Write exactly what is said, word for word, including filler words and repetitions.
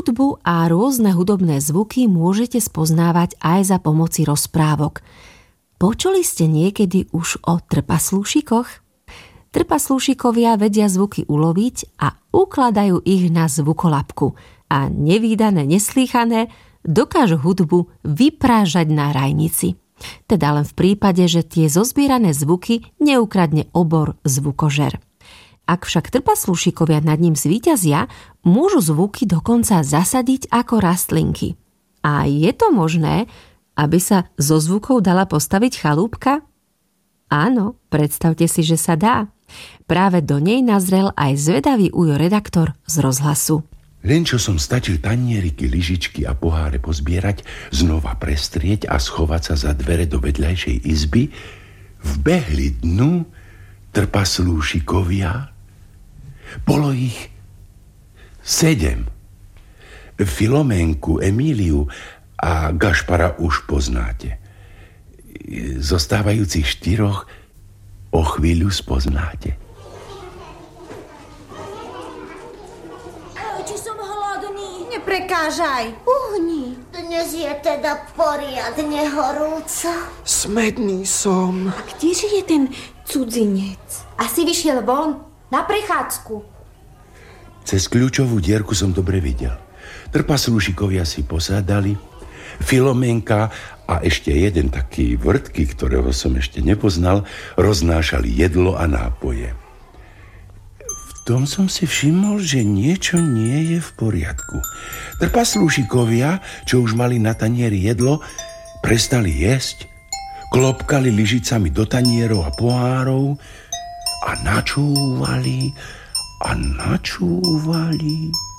Hudbu a rôzne hudobné zvuky môžete spoznávať aj za pomoci rozprávok. Počuli ste niekedy už o trpaslúšikoch? Trpaslúšikovia vedia zvuky uloviť a ukladajú ich na zvukolapku a nevídané, neslýchané dokážu hudbu vyprážať na rajnici. Teda len v prípade, že tie zozbierané zvuky neukradne obor zvukožer. Ak však trpaslúšikovia nad ním zvíťazia, môžu zvuky dokonca zasadiť ako rastlinky. A je to možné, aby sa zo zvukov dala postaviť chalúbka? Áno, predstavte si, že sa dá. Práve do nej nazrel aj zvedavý ujo redaktor z rozhlasu. Len čo som stačil tanieriky, lyžičky a poháre pozbierať, znova prestrieť a schovať sa za dvere do vedľajšej izby, vbehli dnu trpaslúšikovia. Bolo ich sedem. Filoménku, Emíliu a Gašpara už poznáte. Zostávajúcich štyroch o chvíľu spoznáte. Neprekážaj, uhni. Dnes je teda poriadne horúco. Smedný som. A kdeže je ten cudzinec? Asi vyšiel von, na prechádzku. Cez kľúčovú dierku som dobre videl. Trpaslúšikovia si posádali, Filoménka a ešte jeden taký vrtky, ktorého som ešte nepoznal, roznášali jedlo a nápoje. V tom som si všimol, že niečo nie je v poriadku. Trpaslúšikovia, čo už mali na tanieri jedlo, prestali jesť, klopkali lyžicami do tanierov a pohárov a načúvali a načúvali.